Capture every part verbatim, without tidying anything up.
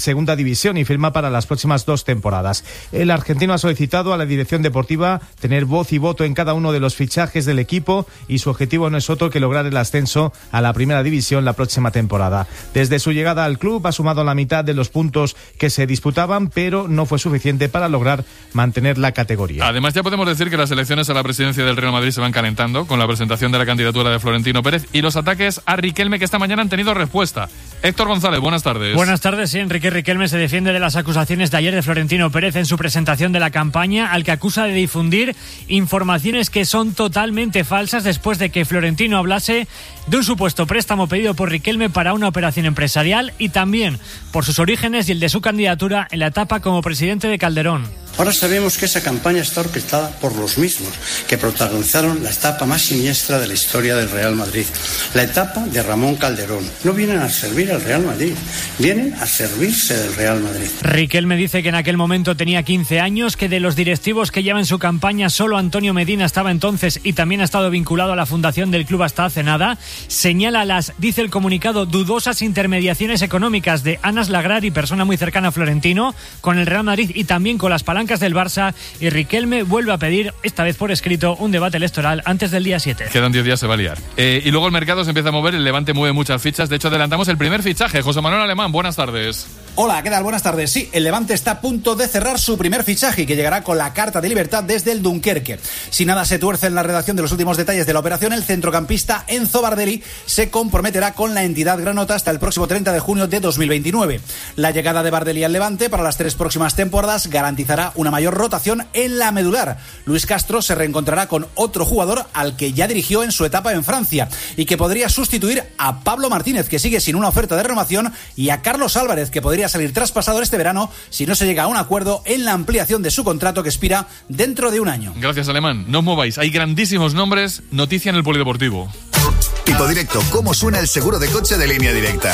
Segunda División y firma para las próximas dos temporadas. El argentino ha solicitado a la dirección deportiva tener voz y voto en cada uno de los fichajes del equipo y su objetivo no es otro que lograr el ascenso a la Primera División la próxima temporada. Desde su llegada al club ha sumado la mitad de los puntos que se disputaban, pero no fue suficiente para lograr mantener la categoría. Además, ya podemos decir que las elecciones a la presidencia del Real Madrid se van calentando con la presentación de la candidatura de Florentino Pérez y los ataques a Riquelme, que esta mañana han tenido respuesta. Héctor González, buenas tardes. Buenas tardes, sí, Enrique Riquelme se defiende de las acusaciones de ayer de Florentino Pérez en su presentación de la campaña, al que acusa de difundir informaciones que son totalmente falsas después de que Florentino hablase de un supuesto préstamo pedido por Riquelme para una operación empresarial y también por sus orígenes y el de su candidatura en la etapa como presidente de Calderón. Ahora sabemos que esa campaña está orquestada por los mismos que protagonizaron la etapa más siniestra de la historia del Real Madrid, la etapa de Ramón Calderón. No vienen a servir al Real Madrid, vienen a servirse del Real Madrid. Riquelme dice que en aquel momento tenía quince años, que de los directivos que llevan su campaña solo Antonio Medina estaba entonces y también ha estado vinculado a la fundación del club hasta hace nada. Señala las, dice el comunicado, dudosas intermediaciones económicas de Anas Lagrari, persona muy cercana a Florentino, con el Real Madrid y también con las palancas del Barça, y Riquelme vuelve a pedir, esta vez por escrito, un debate electoral antes del día siete. Quedan diez días, se va a liar. Eh, y luego el mercado se empieza a mover, el Levante mueve muchas fichas, de hecho adelantamos el primer fichaje. José Manuel Alemán, buenas tardes. Hola, ¿qué tal? Buenas tardes. Sí, el Levante está a punto de cerrar su primer fichaje, que llegará con la carta de libertad desde el Dunkerque. Si nada se tuerce en la redacción de los últimos detalles de la operación, el centrocampista Enzo Bardelli se comprometerá con la entidad granota hasta el próximo treinta de junio de dos mil veintinueve. La llegada de Bardelli al Levante para las tres próximas temporadas garantizará una mayor rotación en la medular. Luis Castro se reencontrará con otro jugador al que ya dirigió en su etapa en Francia y que podría sustituir a Pablo Martínez, que sigue sin una oferta de renovación, y a Carlos Álvarez, que podría salir traspasado este verano si no se llega a un acuerdo en la ampliación de su contrato que expira dentro de un año. Gracias, Alemán. No os mováis, hay grandísimos nombres. Noticia en el Polideportivo. Tipo Directo, ¿cómo suena el seguro de coche de Línea Directa?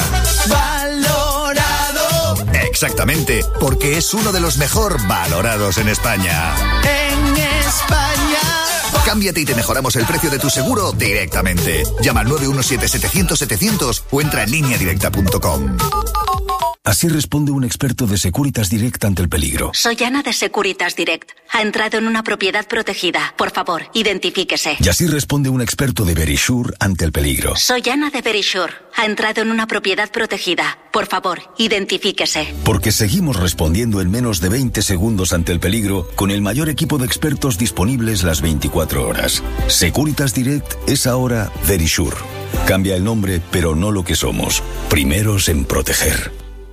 Valorado. Exactamente, porque es uno de los mejor valorados en España. En España. Cámbiate y te mejoramos el precio de tu seguro directamente. Llama al nueve uno siete setecientos setecientos o entra en línea directa punto com. Así responde un experto de Securitas Direct ante el peligro. Soy Ana de Securitas Direct. Ha entrado en una propiedad protegida. Por favor, identifíquese. Y así responde un experto de Verisure ante el peligro. Soy Ana de Verisure. Ha entrado en una propiedad protegida. Por favor, identifíquese. Porque seguimos respondiendo en menos de veinte segundos ante el peligro con el mayor equipo de expertos disponibles las veinticuatro horas. Securitas Direct es ahora Verisure. Cambia el nombre, pero no lo que somos. Primeros en proteger.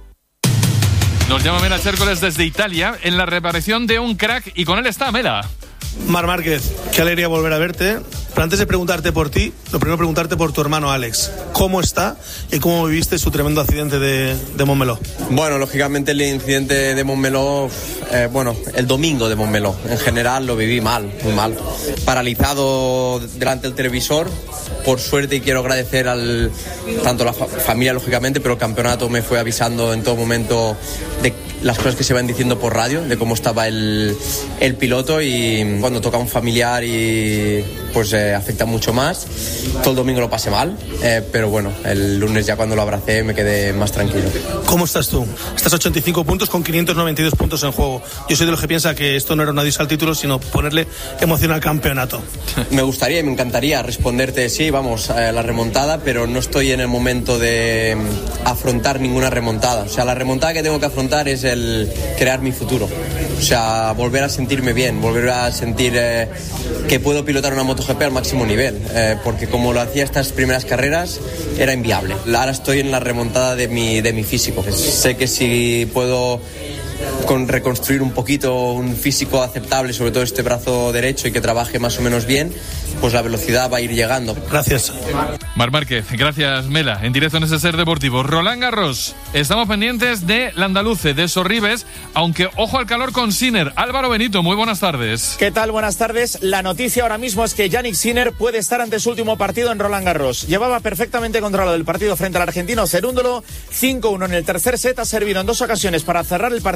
Nos llama Mela Chércoles desde Italia en la reaparición de un crack y con él está Mela. Mar Márquez, qué alegría volver a verte. Pero antes de preguntarte por ti, lo primero preguntarte por tu hermano Alex. ¿Cómo está y cómo viviste su tremendo accidente de, de Montmeló? Bueno, lógicamente el incidente de Montmeló, eh, bueno, el domingo de Montmeló, en general lo viví mal, muy mal. Paralizado delante del televisor. Por suerte, y quiero agradecer al tanto a la fa- familia, lógicamente, pero el campeonato me fue avisando en todo momento de las cosas que se van diciendo por radio, de cómo estaba el, el piloto, y cuando toca a un familiar y pues eh, afecta mucho más. Todo el domingo lo pasé mal, eh, pero bueno, el lunes ya cuando lo abracé me quedé más tranquilo. ¿Cómo estás tú? Estás a ochenta y cinco puntos con quinientos noventa y dos puntos en juego. Yo soy de los que piensa que esto no era un adiós al título, sino ponerle emoción al campeonato. Me gustaría y me encantaría responderte sí, vamos, a la remontada, pero no estoy en el momento de afrontar ninguna remontada. O sea, la remontada que tengo que afrontar es el crear mi futuro. O sea, volver a sentirme bien, volver a sentir eh, que puedo pilotar una MotoGP al máximo nivel, eh, porque como lo hacía estas primeras carreras era inviable. Ahora estoy en la remontada de mi, de mi físico. Sé que si puedo con reconstruir un poquito un físico aceptable, sobre todo este brazo derecho, y que trabaje más o menos bien, pues la velocidad va a ir llegando. Gracias. Mar Márquez, gracias Mela, en directo en ese Ser Deportivo. Roland Garros, estamos pendientes de Landaluce, de Sorribes, aunque ojo al calor con Sinner. Álvaro Benito, muy buenas tardes. ¿Qué tal? Buenas tardes. La noticia ahora mismo es que Jannik Sinner puede estar ante su último partido en Roland Garros. Llevaba perfectamente controlado el partido frente al argentino Cerúndolo, cinco uno en el tercer set, ha servido en dos ocasiones para cerrar el partido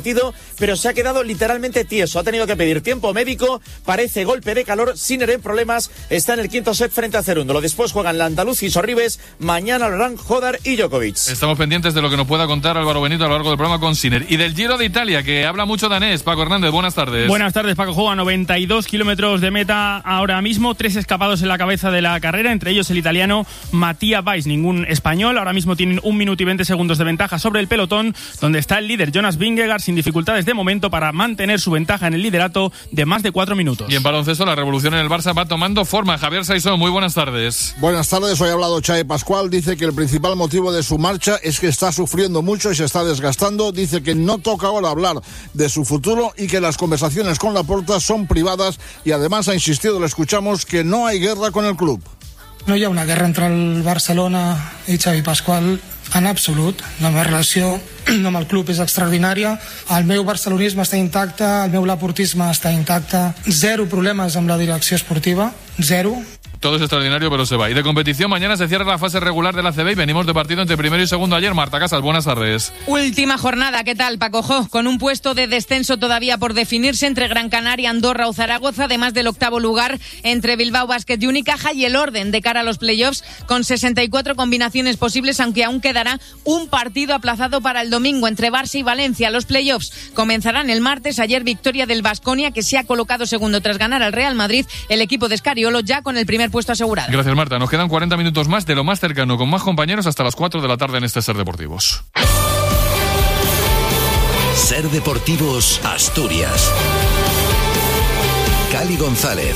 partido, pero se ha quedado literalmente tieso. Ha tenido que pedir tiempo médico, parece golpe de calor. Sinner en problemas, está en el quinto set frente a Cerúndolo. Después juegan Landaluz y Sorribes, mañana lo harán Hodar y Djokovic. Estamos pendientes de lo que nos pueda contar Álvaro Benito a lo largo del programa con Sinner. Y del Giro de Italia, que habla mucho danés. Paco Hernández, buenas tardes. Buenas tardes, Paco. Juega a noventa y dos kilómetros de meta ahora mismo, tres escapados en la cabeza de la carrera, entre ellos el italiano Mattia Weiss, ningún español. Ahora mismo tienen un minuto y veinte segundos de ventaja sobre el pelotón, donde está el líder Jonas Vingegaard sin dificultades de momento para mantener su ventaja en el liderato de más de cuatro minutos. Y en baloncesto, la revolución en el Barça va tomando forma. Javier Saizón, muy buenas tardes. Buenas tardes, hoy ha hablado Xavi Pascual, dice que el principal motivo de su marcha es que está sufriendo mucho y se está desgastando, dice que no toca ahora hablar de su futuro y que las conversaciones con Laporta son privadas, y además ha insistido, le escuchamos, que no hay guerra con el club. No hi ha una guerra entre el Barcelona i Xavi Pascual en absolut. La meva relació amb el club és extraordinària. El meu barcelonisme està intacte, el meu laportisme està intacte. Zero problemes amb la direcció esportiva, zero. Todo es extraordinario, pero se va. Y de competición, mañana se cierra la fase regular de la A C B y venimos de partido entre primero y segundo ayer. Marta Casas, buenas tardes. Última jornada, ¿qué tal, Paco Jo? Con un puesto de descenso todavía por definirse entre Gran Canaria, Andorra o Zaragoza, además del octavo lugar entre Bilbao Basket y Unicaja, y el orden de cara a los playoffs con sesenta y cuatro combinaciones posibles, aunque aún quedará un partido aplazado para el domingo entre Barça y Valencia. Los playoffs comenzarán el martes. Ayer victoria del Baskonia, que se ha colocado segundo tras ganar al Real Madrid. El equipo de Scariolo ya con el primer puesto asegurado. Gracias, Marta. Nos quedan cuarenta minutos más de lo más cercano, con más compañeros hasta las cuatro de la tarde en este Ser Deportivos. Ser Deportivos Asturias. Cali González.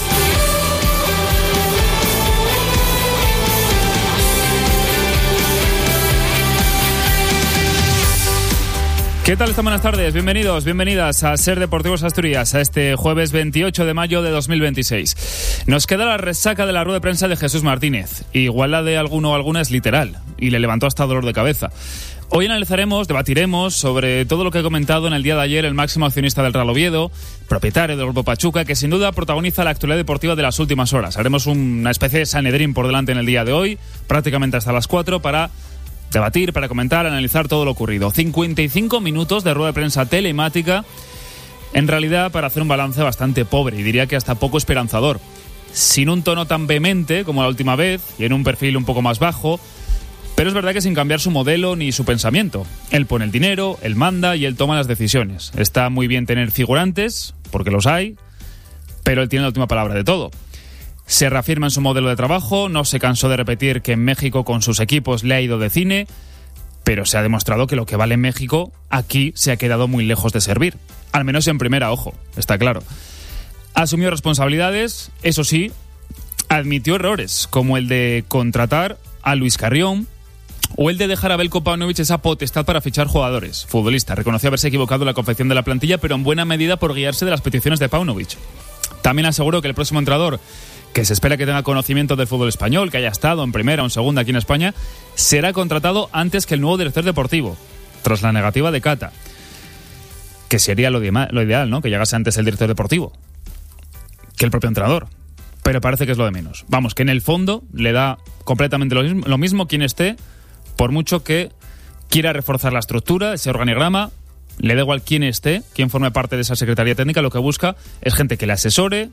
¿Qué tal? Esta buenas tardes, bienvenidos, bienvenidas a Ser Deportivos Asturias, a este jueves veintiocho de mayo de dos mil veintiséis. Nos queda la resaca de la rueda de prensa de Jesús Martínez. Igual la de alguno o alguna es literal, y le levantó hasta dolor de cabeza. Hoy analizaremos, debatiremos sobre todo lo que ha comentado en el día de ayer el máximo accionista del Real Oviedo, propietario del Grupo Pachuca, que sin duda protagoniza la actualidad deportiva de las últimas horas. Haremos una especie de Sanedrín por delante en el día de hoy, prácticamente hasta las cuatro, para debatir, para comentar, analizar todo lo ocurrido. cincuenta y cinco minutos de rueda de prensa telemática, en realidad para hacer un balance bastante pobre y diría que hasta poco esperanzador. Sin un tono tan vehemente como la última vez y en un perfil un poco más bajo, pero es verdad que sin cambiar su modelo ni su pensamiento. Él pone el dinero, él manda y él toma las decisiones. Está muy bien tener figurantes, porque los hay, pero él tiene la última palabra de todo. Se reafirma en su modelo de trabajo, no se cansó de repetir que en México con sus equipos le ha ido de cine, pero se ha demostrado que lo que vale en México aquí se ha quedado muy lejos de servir. Al menos en primera, ojo, está claro. Asumió responsabilidades, eso sí, admitió errores, como el de contratar a Luis Carrión o el de dejar a Belko Paunovic esa potestad para fichar jugadores. Futbolista reconoció haberse equivocado en la confección de la plantilla, pero en buena medida por guiarse de las peticiones de Paunovic. También aseguró que el próximo entrenador, que se espera que tenga conocimiento del fútbol español, que haya estado en primera o en segunda aquí en España, será contratado antes que el nuevo director deportivo, tras la negativa de Cata. Que sería lo, de- lo ideal, ¿no? Que llegase antes el director deportivo que el propio entrenador. Pero parece que es lo de menos. Vamos, que en el fondo le da completamente lo mismo, lo mismo quien esté, por mucho que quiera reforzar la estructura, ese organigrama, le da igual quién esté, quién forme parte de esa secretaría técnica, lo que busca es gente que le asesore,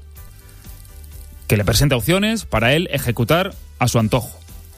que le presente opciones para él ejecutar a su antojo.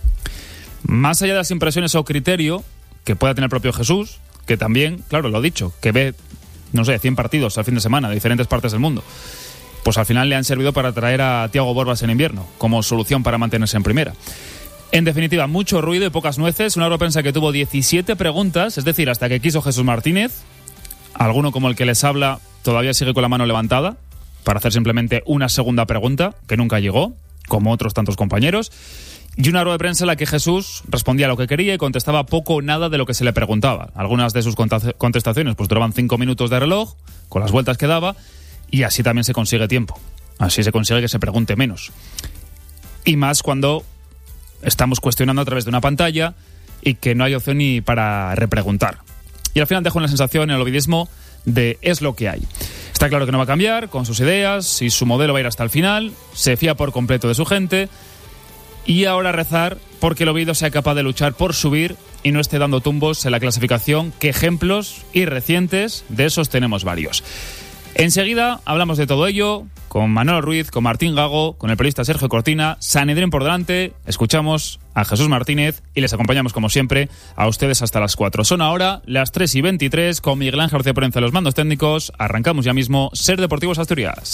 Más allá de las impresiones o criterio que pueda tener el propio Jesús, que también, claro, lo he dicho, que ve, no sé, cien partidos al fin de semana de diferentes partes del mundo, pues al final le han servido para traer a Thiago Borbas en invierno, como solución para mantenerse en primera. En definitiva, mucho ruido y pocas nueces, una rueda de prensa que tuvo diecisiete preguntas, es decir, hasta que quiso Jesús Martínez. Alguno como el que les habla todavía sigue con la mano levantada para hacer simplemente una segunda pregunta, que nunca llegó, como otros tantos compañeros, y una rueda de prensa en la que Jesús respondía lo que quería y contestaba poco o nada de lo que se le preguntaba. Algunas de sus contestaciones pues duraban cinco minutos de reloj, con las vueltas que daba, y así también se consigue tiempo. Así se consigue que se pregunte menos. Y más cuando estamos cuestionando a través de una pantalla y que no hay opción ni para repreguntar. Y al final dejo una sensación en el ovidismo de es lo que hay. Está claro que no va a cambiar con sus ideas y su modelo va a ir hasta el final, se fía por completo de su gente y ahora rezar porque el Oviedo sea capaz de luchar por subir y no esté dando tumbos en la clasificación, que ejemplos y recientes de esos tenemos varios. Enseguida hablamos de todo ello con Manolo Ruiz, con Martín Gago, con el periodista Sergio Cortina, Sanedrín por delante, escuchamos a Jesús Martínez y les acompañamos como siempre a ustedes hasta las cuatro. Son ahora las tres y veintitrés con Miguel Ángel García Proenza en los mandos técnicos. Arrancamos ya mismo Ser Deportivos Asturias.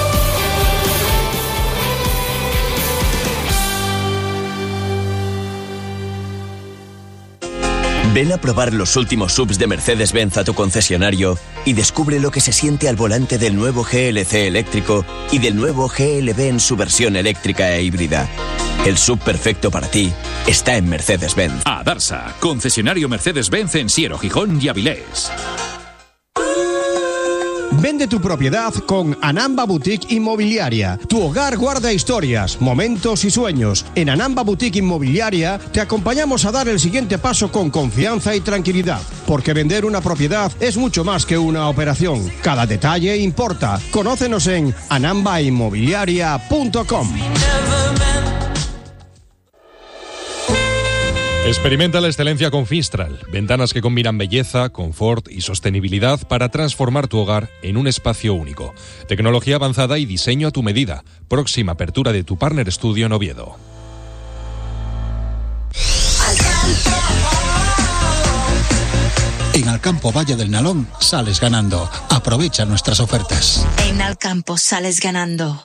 Ven a probar los últimos S U Vs de Mercedes-Benz a tu concesionario y descubre lo que se siente al volante del nuevo G L C eléctrico y del nuevo G L B en su versión eléctrica e híbrida. El S U V perfecto para ti está en Mercedes-Benz. Adarsa, concesionario Mercedes-Benz en Siero, Gijón y Avilés. Vende tu propiedad con Anamba Boutique Inmobiliaria. Tu hogar guarda historias, momentos y sueños. En Anamba Boutique Inmobiliaria te acompañamos a dar el siguiente paso con confianza y tranquilidad. Porque vender una propiedad es mucho más que una operación. Cada detalle importa. Conócenos en anamba inmobiliaria punto com. Experimenta la excelencia con Fistral, ventanas que combinan belleza, confort y sostenibilidad para transformar tu hogar en un espacio único. Tecnología avanzada y diseño a tu medida. Próxima apertura de tu Partner Studio en Oviedo. En Alcampo Valle del Nalón sales ganando. Aprovecha nuestras ofertas. En Alcampo sales ganando.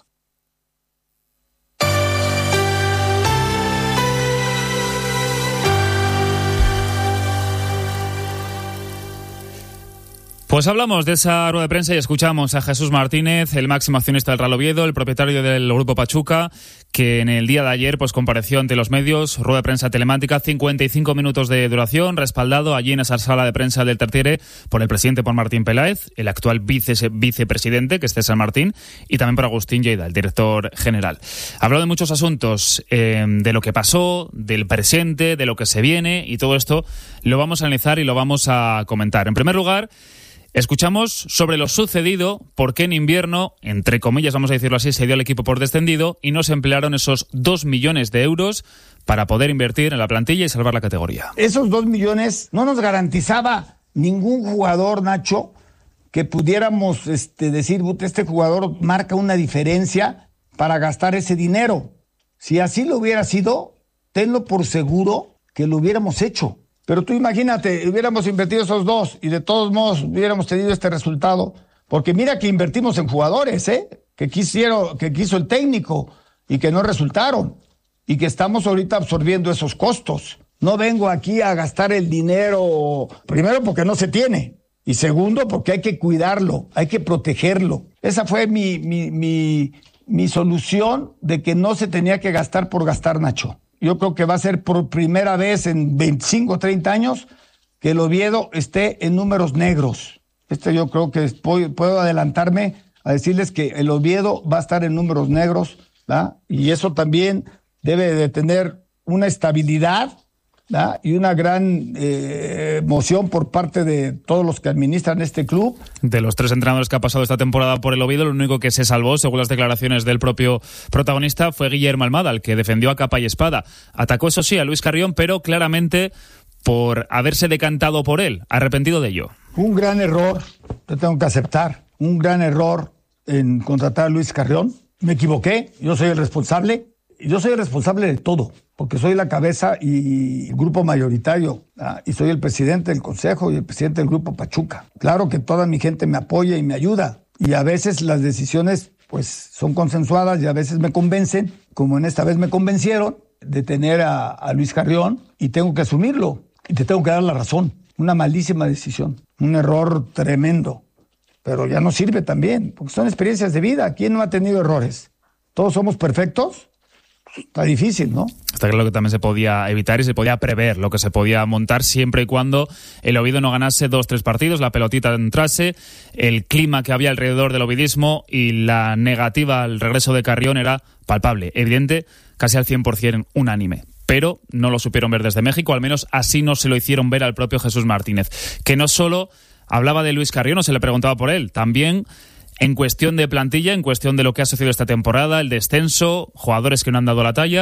Pues hablamos de esa rueda de prensa y escuchamos a Jesús Martínez, el máximo accionista del Real Oviedo, el propietario del Grupo Pachuca, que en el día de ayer pues compareció ante los medios, rueda de prensa telemática, cincuenta y cinco minutos de duración, respaldado allí en esa sala de prensa del Tertiere por el presidente, por Martín Peláez, el actual vice, vicepresidente, que es César Martín, y también por Agustín Lleida, el director general. Habló de muchos asuntos, eh, de lo que pasó, del presente, de lo que se viene, y todo esto lo vamos a analizar y lo vamos a comentar. En primer lugar, escuchamos sobre lo sucedido, por qué en invierno, entre comillas, vamos a decirlo así, se dio al equipo por descendido y no se emplearon esos dos millones de euros para poder invertir en la plantilla y salvar la categoría. Esos dos millones no nos garantizaba ningún jugador, Nacho, que pudiéramos este, decir, este jugador marca una diferencia para gastar ese dinero. Si así lo hubiera sido, tenlo por seguro que lo hubiéramos hecho. Pero tú imagínate, hubiéramos invertido esos dos y de todos modos hubiéramos tenido este resultado. Porque mira que invertimos en jugadores, ¿eh? Que quisieron, que quiso el técnico y que no resultaron. Y que estamos ahorita absorbiendo esos costos. No vengo aquí a gastar el dinero, primero porque no se tiene. Y segundo porque hay que cuidarlo, hay que protegerlo. Esa fue mi, mi, mi, mi solución de que no se tenía que gastar por gastar, Nacho. Yo creo que va a ser por primera vez en veinticinco o treinta años que el Oviedo esté en números negros. Este yo creo que puedo adelantarme a decirles que el Oviedo va a estar en números negros, ¿verdad? Y eso también debe de tener una estabilidad, ¿verdad? Y una gran eh, emoción por parte de todos los que administran este club. De los tres entrenadores que ha pasado esta temporada por el Oviedo, el único que se salvó, según las declaraciones del propio protagonista, fue Guillermo Almada, el que defendió a capa y espada. Atacó, eso sí, a Luis Carrión, pero claramente por haberse decantado por él, arrepentido de ello. Un gran error, yo tengo que aceptar, un gran error en contratar a Luis Carrión. Me equivoqué, yo soy el responsable, yo soy el responsable de todo, porque soy la cabeza y el grupo mayoritario, ¿ah? Y soy el presidente del consejo y el presidente del grupo Pachuca. Claro que toda mi gente me apoya y me ayuda, y a veces las decisiones pues son consensuadas y a veces me convencen, como en esta vez me convencieron de tener a, a Luis Carrión, y tengo que asumirlo y te tengo que dar la razón. Una malísima decisión, un error tremendo, pero ya no sirve también, porque son experiencias de vida. ¿Quién no ha tenido errores? ¿Todos somos perfectos? Está difícil, ¿no? Está claro que también se podía evitar y se podía prever lo que se podía montar siempre y cuando el Oviedo no ganase dos, tres partidos, la pelotita entrase, el clima que había alrededor del ovidismo y la negativa al regreso de Carrión era palpable, evidente, casi al cien por ciento unánime. Pero no lo supieron ver desde México, al menos así no se lo hicieron ver al propio Jesús Martínez, que no solo hablaba de Luis Carrión o se le preguntaba por él, también en cuestión de plantilla, en cuestión de lo que ha sucedido esta temporada, el descenso, jugadores que no han dado la talla,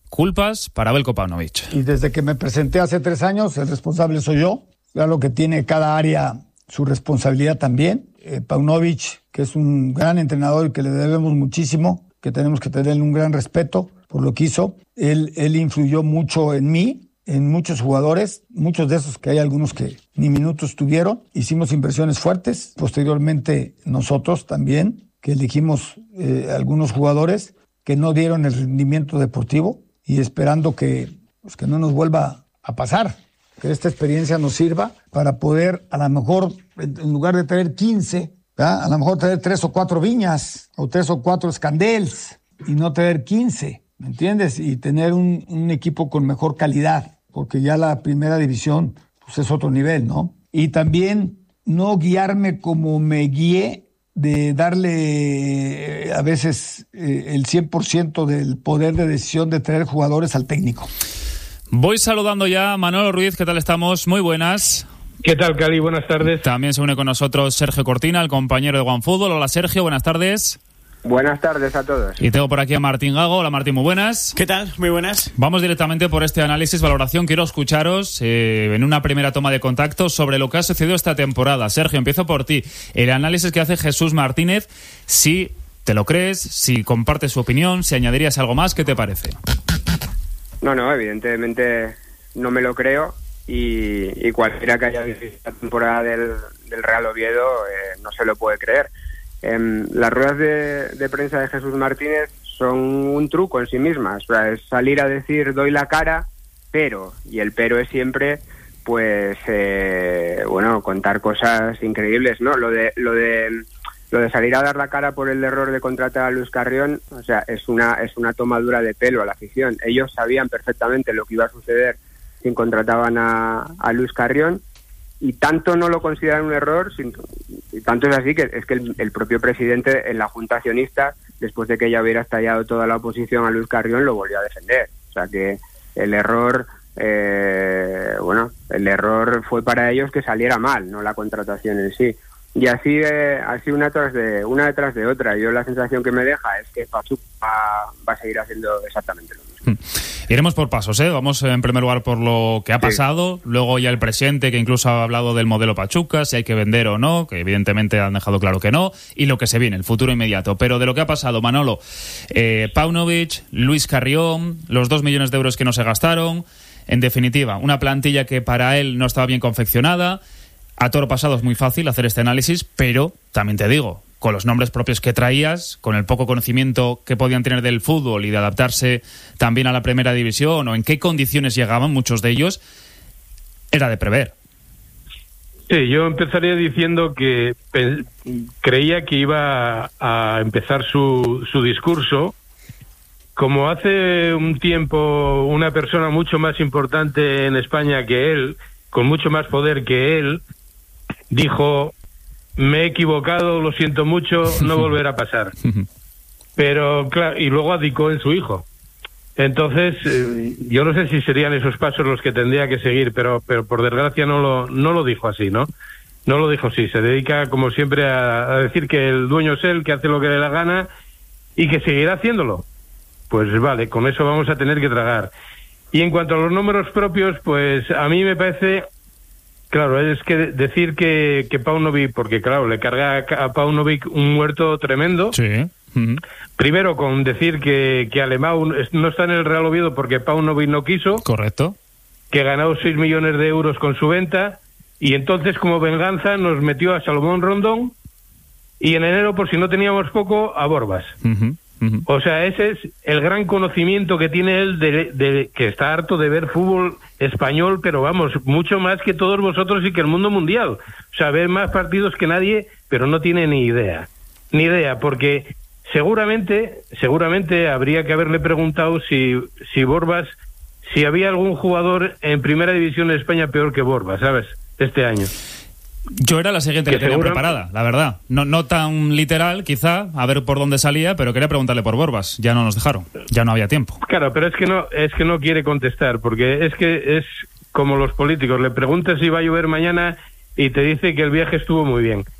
culpas para Veljko Paunovic. Y desde que me presenté hace tres años, el responsable soy yo. Claro que tiene cada área su responsabilidad también. Eh, Paunovic, que es un gran entrenador y que le debemos muchísimo, que tenemos que tenerle un gran respeto por lo que hizo. Él, él influyó mucho en mí, en muchos jugadores, muchos de esos que hay algunos que ni minutos tuvieron. Hicimos inversiones fuertes. Posteriormente nosotros también, que elegimos eh, algunos jugadores que no dieron el rendimiento deportivo y esperando que, pues, que no nos vuelva a pasar, que esta experiencia nos sirva para poder, a lo mejor, en lugar de traer quince, ¿verdad?, a lo mejor traer tres o cuatro Viñas o tres o cuatro Scandels y no traer quince, ¿me entiendes? Y tener un, un equipo con mejor calidad, porque ya la primera división pues es otro nivel, ¿no? Y también no guiarme como me guié, de darle eh, a veces eh, el cien por ciento del poder de decisión de traer jugadores al técnico. Voy saludando ya a Manolo Ruiz, ¿qué tal estamos? Muy buenas. ¿Qué tal, Cali? Buenas tardes. También se une con nosotros Sergio Cortina, el compañero de OneFootball. Hola, Sergio, buenas tardes. Buenas tardes a todos. Y tengo por aquí a Martín Gago. Hola, Martín, muy buenas. ¿Qué tal? Muy buenas. Vamos directamente por este análisis, valoración. Quiero escucharos eh, en una primera toma de contacto sobre lo que ha sucedido esta temporada. Sergio, empiezo por ti. El análisis que hace Jesús Martínez, si te lo crees, si compartes su opinión, si añadirías algo más, ¿qué te parece? No, no, evidentemente no me lo creo y, y cualquiera que haya visto la temporada del, del Real Oviedo eh, no se lo puede creer. Eh, las ruedas de, de prensa de Jesús Martínez son un truco en sí mismas, o sea, es salir a decir doy la cara, pero, y el pero es siempre, pues, eh, bueno, contar cosas increíbles, ¿no? Lo de, lo de, lo de salir a dar la cara por el error de contratar a Luis Carrión, o sea, es una, es una tomadura de pelo a la afición. Ellos sabían perfectamente lo que iba a suceder si contrataban a, a Luis Carrión, y tanto no lo consideran un error, y tanto es así que es que el, el propio presidente en la Junta Accionista, después de que ya hubiera estallado toda la oposición a Luis Carrión, lo volvió a defender. O sea que el error, eh, bueno, el error fue para ellos que saliera mal, no la contratación en sí. Y así, eh, así una tras de una detrás de otra. Yo la sensación que me deja es que Pachuca va, va a seguir haciendo exactamente lo mismo. Iremos por pasos, ¿eh? Vamos en primer lugar por lo que ha pasado, sí. Luego ya el presente, que incluso ha hablado del modelo Pachuca, si hay que vender o no, que evidentemente han dejado claro que no, y lo que se viene, el futuro inmediato. Pero de lo que ha pasado, Manolo, eh, Paunovic, Luis Carrión, los dos millones de euros que no se gastaron, en definitiva, una plantilla que para él no estaba bien confeccionada. A toro pasado es muy fácil hacer este análisis, pero también te digo, con los nombres propios que traías, con el poco conocimiento que podían tener del fútbol y de adaptarse también a la primera división, o en qué condiciones llegaban muchos de ellos, era de prever. Sí, yo empezaría diciendo que pe- creía que iba a empezar su, su discurso como hace un tiempo una persona mucho más importante en España que él, con mucho más poder que él, dijo: me he equivocado, lo siento mucho, no volverá a pasar. Pero claro, y luego adicó en su hijo. Entonces, eh, yo no sé si serían esos pasos los que tendría que seguir, pero pero por desgracia no lo no lo dijo así, ¿no? No lo dijo así. Se dedica, como siempre, a, a decir que el dueño es él, que hace lo que le da la gana y que seguirá haciéndolo. Pues vale, con eso vamos a tener que tragar. Y en cuanto a los números propios, pues a mí me parece... Claro, es que decir que, que Paunovic, porque claro, le carga a Paunovic un muerto tremendo. Sí. Uh-huh. Primero con decir que, que Alemão no está en el Real Oviedo porque Paunovic no quiso. Correcto. Que ganó seis millones de euros con su venta. Y entonces, como venganza, nos metió a Salomón Rondón. Y en enero, por si no teníamos poco, a Borbas. Uh-huh. Uh-huh. O sea, ese es el gran conocimiento que tiene él de, de que está harto de ver fútbol español, pero vamos, mucho más que todos vosotros y que el mundo mundial. O sea, ve más partidos que nadie, pero no tiene ni idea. Ni idea, porque seguramente, seguramente habría que haberle preguntado si, si Borbas, si había algún jugador en primera división de España peor que Borbas, ¿sabes? Este año. Yo era la siguiente que, que tenía seguro... preparada, la verdad. No, no tan literal, quizá, a ver por dónde salía, pero quería preguntarle por Borbas. Ya no nos dejaron, ya no había tiempo. Claro, pero es que no, es que no quiere contestar, porque es que es como los políticos. Le preguntas si va a llover mañana y te dice que el viaje estuvo muy bien.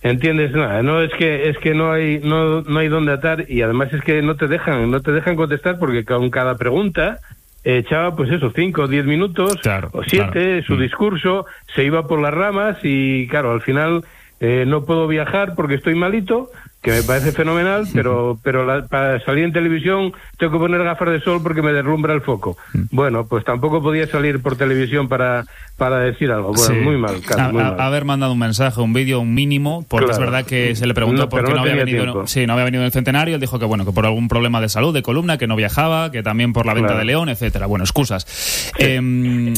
¿Entiendes? Nada, no es que es que no hay no no hay dónde atar, y además es que no te dejan no te dejan contestar, porque con cada pregunta eh, echaba pues eso cinco o diez minutos, claro, o siete, claro. Su discurso se iba por las ramas y claro, al final eh, no puedo viajar porque estoy malito, que me parece fenomenal, pero pero la, para salir en televisión tengo que poner gafas de sol porque me derrumbra el foco. Bueno, pues tampoco podía salir por televisión para para decir algo. Bueno, sí. muy mal, claro, a, muy a, mal. Haber mandado un mensaje, un vídeo, un mínimo, porque claro. es verdad que se le preguntó no, por qué no, no había venido, no, sí, no había venido en el centenario. Él dijo que bueno, que por algún problema de salud, de columna, que no viajaba, que también por la venta claro. de León, etcétera. Bueno, excusas. Sí. Eh,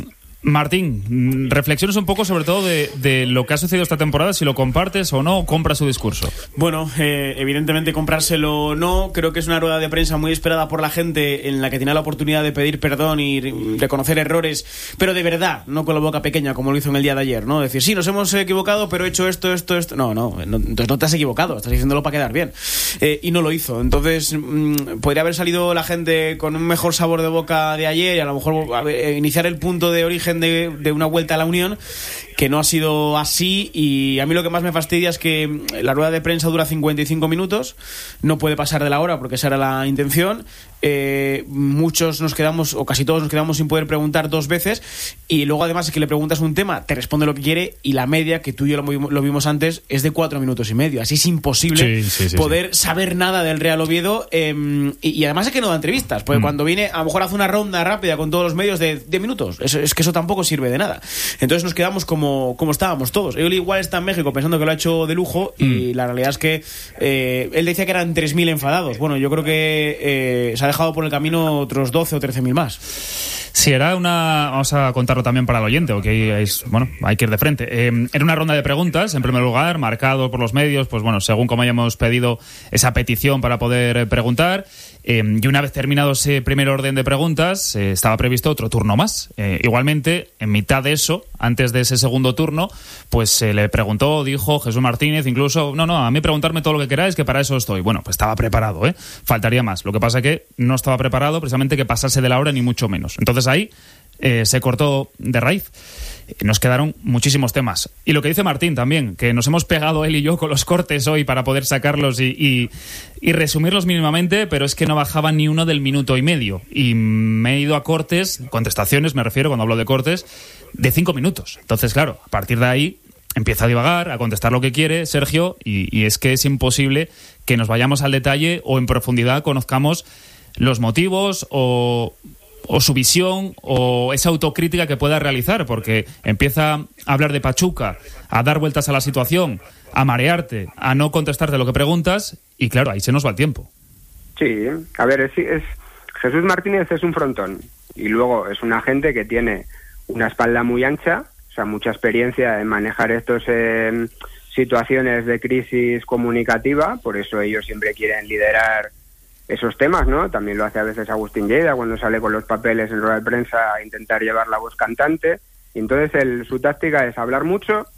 Martín, reflexiones un poco sobre todo de, de lo que ha sucedido esta temporada, si lo compartes o no, o compras su discurso. Bueno, eh, evidentemente comprárselo no, creo que es una rueda de prensa muy esperada por la gente, en la que tiene la oportunidad de pedir perdón y reconocer errores, pero de verdad, no con la boca pequeña como lo hizo en el día de ayer, ¿no? Decir, sí, nos hemos equivocado, pero he hecho esto, esto, esto. No, no, no entonces no te has equivocado, estás diciéndolo para quedar bien. Eh, y no lo hizo. Entonces, mmm, podría haber salido la gente con un mejor sabor de boca de ayer y a lo mejor a ver, iniciar el punto de origen De, de una vuelta a la Unión, que no ha sido así. Y a mí lo que más me fastidia es que la rueda de prensa dura cincuenta y cinco minutos, no puede pasar de la hora porque esa era la intención. Eh, muchos nos quedamos, o casi todos nos quedamos sin poder preguntar dos veces, y luego además es que le preguntas un tema, te responde lo que quiere, y la media, que tú y yo lo, lo vimos antes, es de cuatro minutos y medio. Así es imposible sí, sí, sí, poder sí. saber nada del Real Oviedo, eh, y, y además es que no da entrevistas, porque mm. cuando viene a lo mejor hace una ronda rápida con todos los medios de diez minutos, es, es que eso tampoco sirve de nada. Entonces nos quedamos como, como estábamos todos. Él igual está en México pensando que lo ha hecho de lujo, mm. y la realidad es que eh, él decía que eran tres mil enfadados. Bueno, yo creo que eh, se ha dejado por el camino otros doce o trece mil más. Sí, era una... Vamos a contarlo también para el oyente, porque es, bueno, hay que ir de frente. Eh, era una ronda de preguntas, en primer lugar, marcado por los medios, pues bueno, según como hayamos pedido esa petición para poder preguntar. Eh, y una vez terminado ese primer orden de preguntas, eh, estaba previsto otro turno más. Eh, igualmente, en mitad de eso, antes de ese segundo turno, pues se eh, le preguntó, dijo Jesús Martínez, incluso, no, no, a mí preguntarme todo lo que queráis, que para eso estoy. Bueno, pues estaba preparado, ¿eh? Faltaría más. Lo que pasa es que no estaba preparado precisamente que pasase de la hora, ni mucho menos. Entonces ahí eh, se cortó de raíz. Nos quedaron muchísimos temas. Y lo que dice Martín también, que nos hemos pegado él y yo con los cortes hoy para poder sacarlos y, y, y resumirlos mínimamente, pero es que no bajaba ni uno del minuto y medio. Y me he ido a cortes, contestaciones me refiero cuando hablo de cortes, de cinco minutos. Entonces, claro, a partir de ahí empieza a divagar, a contestar lo que quiere Sergio, y, y es que es imposible que nos vayamos al detalle o en profundidad conozcamos los motivos o... o su visión o esa autocrítica que pueda realizar, porque empieza a hablar de Pachuca, a dar vueltas a la situación, a marearte, a no contestarte lo que preguntas, y claro, ahí se nos va el tiempo. Sí, a ver, es, es Jesús Martínez es un frontón, y luego es una gente que tiene una espalda muy ancha, o sea, mucha experiencia en manejar estos eh, situaciones de crisis comunicativa, por eso ellos siempre quieren liderar esos temas, ¿no? También lo hace a veces Agustín Lleida cuando sale con los papeles en rueda de prensa a intentar llevar la voz cantante. Y entonces el, su táctica es hablar mucho,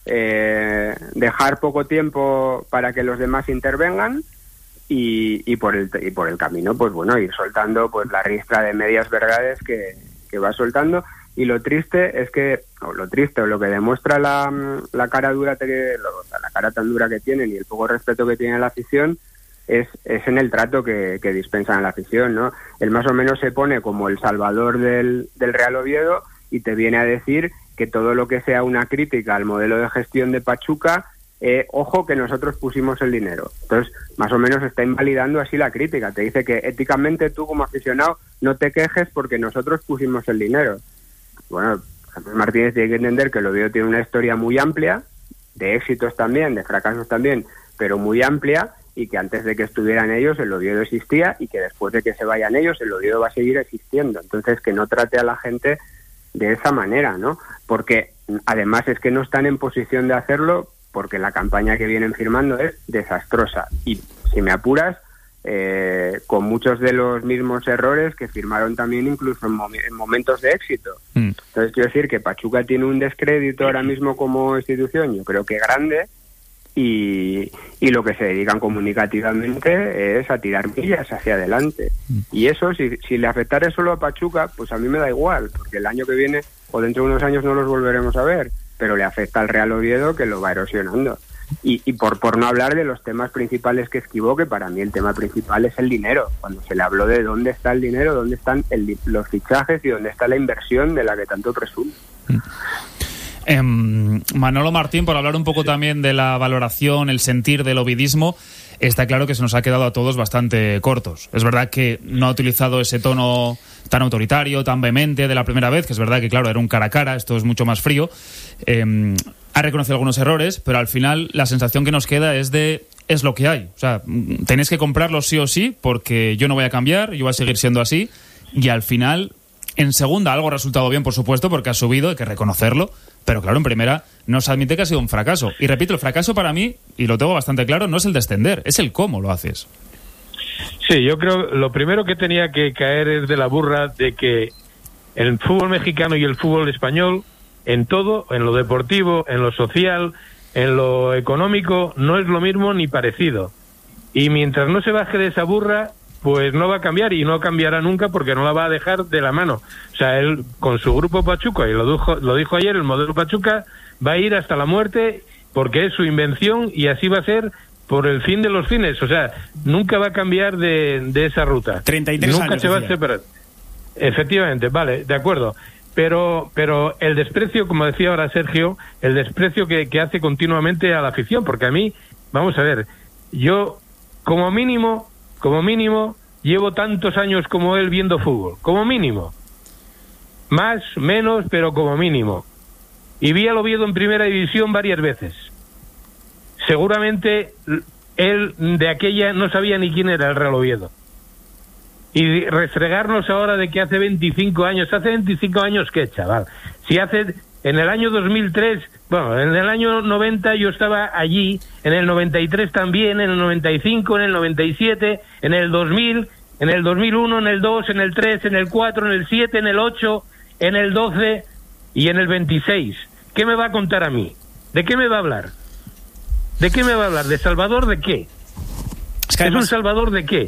eh, dejar poco tiempo para que los demás intervengan y, y por el y por el camino, pues bueno, ir soltando pues la ristra de medias verdades que, que va soltando. Y lo triste es que, o lo triste, o lo que demuestra la, la cara dura, que, la cara tan dura que tienen y el poco respeto que tiene la afición, Es, es en el trato que, que dispensan a la afición, ¿no? Él más o menos se pone como el salvador del, del Real Oviedo y te viene a decir que todo lo que sea una crítica al modelo de gestión de Pachuca, eh, ojo que nosotros pusimos el dinero. Entonces, más o menos está invalidando así la crítica. Te dice que éticamente tú como aficionado no te quejes porque nosotros pusimos el dinero. Bueno, Jesús Martínez tiene que entender que el Oviedo tiene una historia muy amplia, de éxitos también, de fracasos también, pero muy amplia, y que antes de que estuvieran ellos el Oviedo existía y que después de que se vayan ellos el Oviedo va a seguir existiendo. Entonces que no trate a la gente de esa manera, ¿no? Porque además es que no están en posición de hacerlo porque la campaña que vienen firmando es desastrosa y, si me apuras, eh, con muchos de los mismos errores que firmaron también incluso en, mom- en momentos de éxito. Mm. Entonces quiero decir que Pachuca tiene un descrédito ahora mismo como institución, yo creo que grande. Y, y lo que se dedican comunicativamente es a tirar millas hacia adelante. Y eso, si, si le afectara solo a Pachuca, pues a mí me da igual, porque el año que viene o dentro de unos años no los volveremos a ver, pero le afecta al Real Oviedo, que lo va erosionando. Y, y por, por no hablar de los temas principales que esquivó, que para mí el tema principal es el dinero. Cuando se le habló de dónde está el dinero, dónde están el, los fichajes y dónde está la inversión de la que tanto presume. Eh, Manolo Martín, por hablar un poco también de la valoración, el sentir del ovidismo, está claro que se nos ha quedado a todos bastante cortos. Es verdad que no ha utilizado ese tono tan autoritario, tan vehemente de la primera vez, que es verdad que, claro, era un cara a cara, esto es mucho más frío. Eh, ha reconocido algunos errores, pero al final la sensación que nos queda es de es lo que hay. O sea, tenéis que comprarlo sí o sí, porque yo no voy a cambiar, yo voy a seguir siendo así, y al final, en segunda algo ha resultado bien, por supuesto, porque ha subido, hay que reconocerlo, pero claro, en primera no se admite que ha sido un fracaso. Y repito, el fracaso para mí, y lo tengo bastante claro, no es el descender, es el cómo lo haces. Sí, yo creo lo primero que tenía que caer es de la burra de que el fútbol mexicano y el fútbol español, en todo, en lo deportivo, en lo social, en lo económico, no es lo mismo ni parecido. Y mientras no se baje de esa burra, pues no va a cambiar, y no cambiará nunca porque no la va a dejar de la mano. O sea, él con su grupo Pachuca, y lo dijo, lo dijo ayer, el modelo Pachuca, va a ir hasta la muerte porque es su invención y así va a ser por el fin de los fines. O sea, nunca va a cambiar de, de esa ruta. treinta y tres nunca años, se va decía. a separar. Efectivamente, vale, de acuerdo. Pero pero el desprecio, como decía ahora Sergio, el desprecio que, que hace continuamente a la afición, porque a mí, vamos a ver, yo como mínimo, como mínimo, llevo tantos años como él viendo fútbol, como mínimo. Más, menos, pero como mínimo. Y vi al Oviedo en primera división varias veces. Seguramente él de aquella no sabía ni quién era el Real Oviedo. Y restregarnos ahora de que hace veinticinco años, hace veinticinco años qué, chaval. Si hace, en el año dos mil tres, bueno, en el año noventa yo estaba allí, en el noventa y tres también, en el noventa y cinco, en el noventa y siete, en el dos mil, en el dos mil uno, en el dos, en el tres, en el cuatro, en el siete, en el ocho, en el doce y en el veintiséis. ¿Qué me va a contar a mí? ¿De qué me va a hablar? ¿De qué me va a hablar? ¿De Salvador de qué? Es, que además... ¿Es un Salvador de qué?